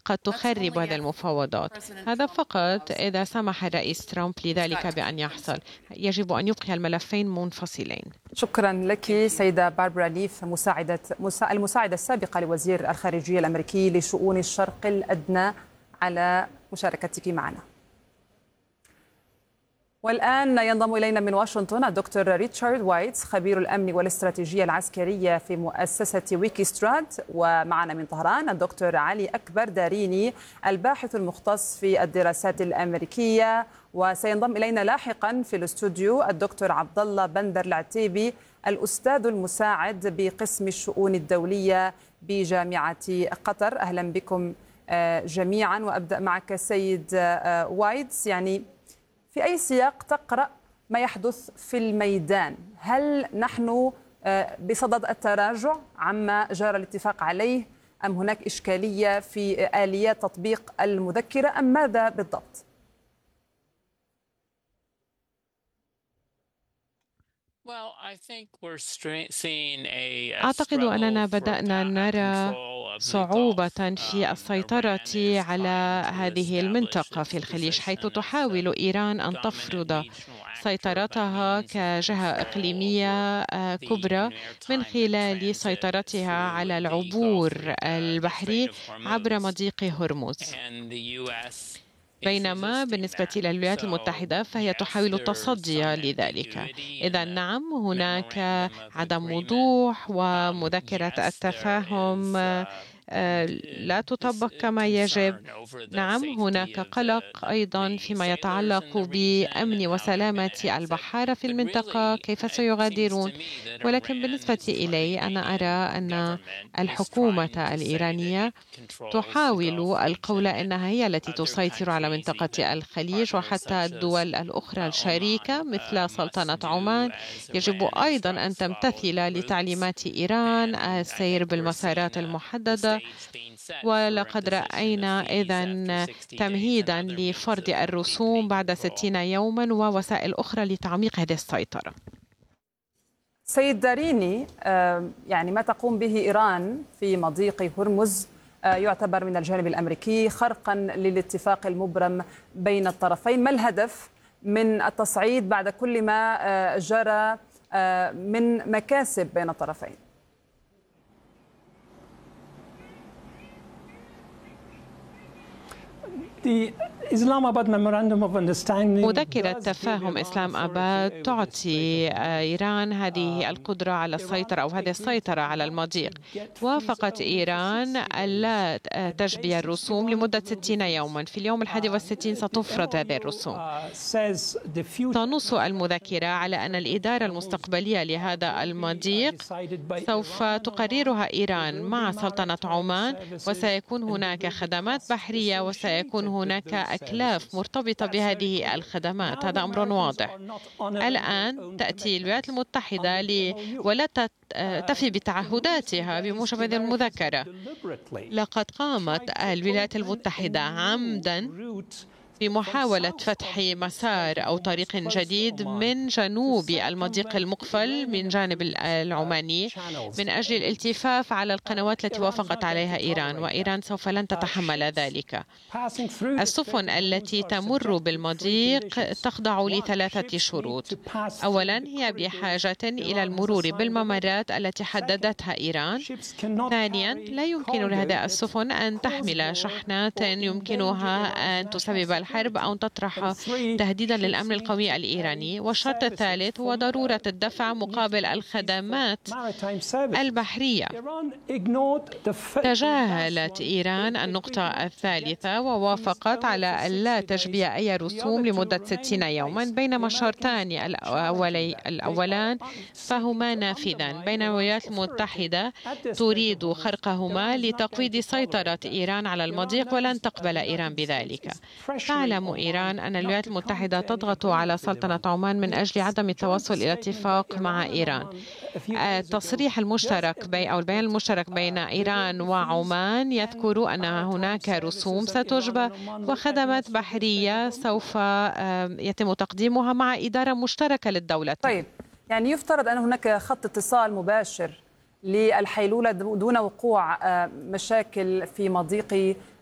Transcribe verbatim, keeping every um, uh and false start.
قد تخرب هذه المفاوضات. هذا فقط إذا سمح الرئيس ترامب لذلك بأن يحصل. يجب أن يبقي الملفين منفصلين. شكرا لك سيدة باربرا ليف، مساعدة المساعدة السابقة لوزير الخارجية الأمريكي لشؤون الشرق الأدنى، على مشاركتك معنا. والآن ينضم إلينا من واشنطن الدكتور ريتشارد وايتس، خبير الأمن والاستراتيجية العسكرية في مؤسسة ويكيسترات، ومعنا من طهران الدكتور علي أكبر داريني، الباحث المختص في الدراسات الأمريكية. وسينضم إلينا لاحقا في الاستوديو الدكتور عبد الله بندر العتيبي، الأستاذ المساعد بقسم الشؤون الدولية بجامعة قطر. أهلا بكم جميعا. وأبدأ معك سيد وايتس، يعني في أي سياق تقرأ ما يحدث في الميدان؟ هل نحن بصدد التراجع عما جرى الاتفاق عليه، أم هناك إشكالية في آليات تطبيق المذكرة، أم ماذا بالضبط؟ أعتقد أننا بدأنا نرى صعوبة في السيطرة على هذه المنطقة في الخليج، حيث تحاول إيران أن تفرض سيطرتها كجهة إقليمية كبرى من خلال سيطرتها على العبور البحري عبر مضيق هرمز. بينما بالنسبة إلى الولايات المتحدة فهي تحاول التصدي لذلك. إذا نعم، هناك عدم وضوح، ومذكرة التفاهم لا تطبق كما يجب. نعم، هناك قلق أيضا فيما يتعلق بأمن وسلامة البحارة في المنطقة، كيف سيغادرون. ولكن بالنسبة إلي أنا أرى أن الحكومة الإيرانية تحاول القول أنها هي التي تسيطر على منطقة الخليج، وحتى الدول الأخرى الشريكة مثل سلطنة عمان يجب أيضا أن تمتثل لتعليمات إيران، السير بالمسارات المحددة. ولقد رأينا إذن تمهيدا لفرض الرسوم بعد ستين يوما ووسائل أخرى لتعميق هذه السيطرة. سيد داريني، يعني ما تقوم به إيران في مضيق هرمز يعتبر من الجانب الأمريكي خرقا للاتفاق المبرم بين الطرفين. ما الهدف من التصعيد بعد كل ما جرى من مكاسب بين الطرفين؟ مذكرة تفاهم إسلام آباد تعطي إيران هذه القدرة على السيطرة أو هذه السيطرة على المضيق. وافقت إيران ألا تجبي الرسوم لمدة ستين يوما. في اليوم الحادي والستين ستفرض هذه الرسوم. تنص المذكرة على أن الإدارة المستقبلية لهذا المضيق سوف تقررها إيران مع سلطنة عمان، وسيكون هناك خدمات بحرية، وسيكون هناك أكلاف مرتبطة بهذه الخدمات. هذا أمر واضح. الآن تأتي الولايات المتحدة ل... ولا تفي بتعهداتها بموجب هذه المذكرة. لقد قامت الولايات المتحدة عمدا بمحاولة فتح مسار أو طريق جديد من جنوب المضيق المقفل من جانب العماني من أجل الالتفاف على القنوات التي وافقت عليها إيران، وإيران سوف لن تتحمل ذلك. السفن التي تمر بالمضيق تخضع لثلاثة شروط. أولا، هي بحاجة إلى المرور بالممرات التي حددتها إيران. ثانيا، لا يمكن لهذه السفن أن تحمل شحنات يمكنها أن تسبب الحرب أو تطرح تهديدا للأمن القومي الإيراني. والشرط الثالث هو ضرورة الدفع مقابل الخدمات البحرية. تجاهلت إيران النقطة الثالثة ووافقت على ألا تجبي أي رسوم لمدة ستين يوما، بينما الشرطان الأولان فهما نافذان. بين الولايات المتحدة تريد خرقهما لتقويض سيطرة إيران على المضيق، ولن تقبل إيران بذلك. تعلم إيران أن الولايات المتحدة تضغط على سلطنة عمان من أجل عدم التوصل إلى اتفاق مع إيران. التصريح المشترك بين أو البيان المشترك بين إيران وعمان يذكر أن هناك رسوم ستجبى وخدمات بحرية سوف يتم تقديمها مع إدارة مشتركة للدولة. طيب، يعني يفترض أن هناك خط اتصال مباشر للحيلولة دون وقوع مشاكل في مضيق